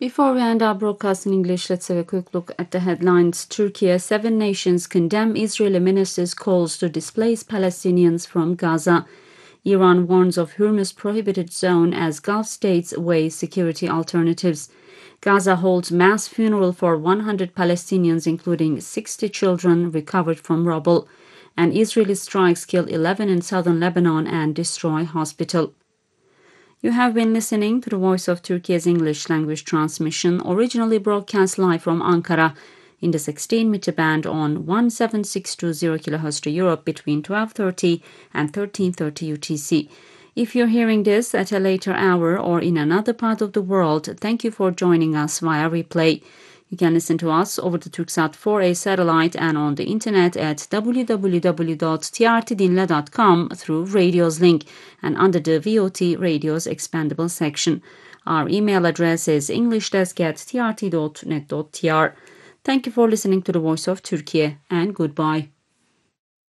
Before we end our broadcast in English, let's have a quick look at the headlines. Turkey, 7 nations condemn Israeli minister's calls to displace Palestinians from Gaza. Iran warns of Hormuz prohibited zone as Gulf states weigh security alternatives. Gaza holds mass funeral for 100 Palestinians, including 60 children recovered from rubble. And Israeli strikes kill 11 in southern Lebanon and destroy hospital. You have been listening to the Voice of Turkey's English language transmission, originally broadcast live from Ankara in the 16-meter band on 17620 kHz to Europe between 12:30 and 13:30 UTC. If you're hearing this at a later hour or in another part of the world, thank you for joining us via replay. You can listen to us over the Turksat 4A satellite and on the internet at www.trtdinle.com through Radios link and under the VOT Radios expandable section. Our email address is englishdesk@trt.net.tr. Thank you for listening to the Voice of Turkey and goodbye.